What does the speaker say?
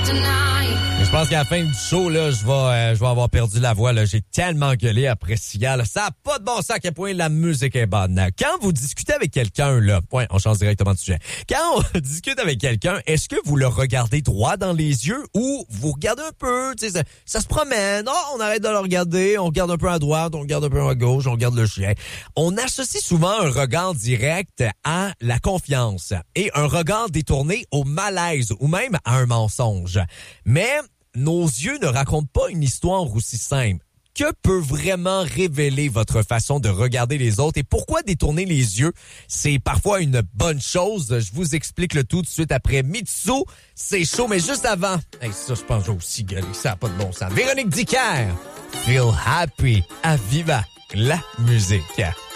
Je pense qu'à la fin du show, là, je vais avoir perdu la voix. Là. J'ai tellement gueulé après Sigal. Ça n'a pas de bon sens à quel point la musique est bonne. Quand vous discutez avec quelqu'un, là, ouais, on change directement de sujet. Quand on discute avec quelqu'un, est-ce que vous le regardez droit dans les yeux ou vous regardez un peu, tu sais, ça se promène. Oh, on arrête de le regarder, on regarde un peu à droite, on regarde un peu à gauche, on regarde le chien. On associe souvent un regard direct à la confiance et un regard détourné au malaise ou même à un mensonge. Mais nos yeux ne racontent pas une histoire aussi simple. Que peut vraiment révéler votre façon de regarder les autres et pourquoi détourner les yeux, c'est parfois une bonne chose. Je vous explique le tout de suite après Mitsu. C'est chaud, mais juste avant, ça, je pense que j'ai aussi gueulé. Ça n'a pas de bon sens. Véronique Dicker, Feel Happy à Viva la musique.